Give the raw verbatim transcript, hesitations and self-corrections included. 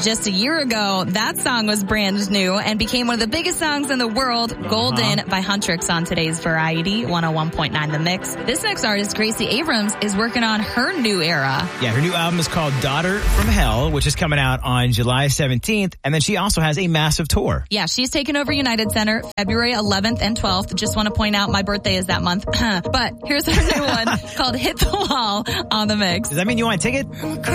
just a year ago, that song was brand new and became one of the biggest songs in the world, uh-huh. Golden by Huntrix on today's Variety one oh one point nine The Mix. This next artist, Gracie Abrams, is working on her new era. Yeah, her new album is called Daughter from Hell, which is coming out on July seventeenth. And then she also has a massive tour. Yeah, she's taking over United Center February eleventh and twelfth. Just want to point out my birthday is that month. But here's her new one called Hit the Wall on The Mix. Does that mean you want a ticket?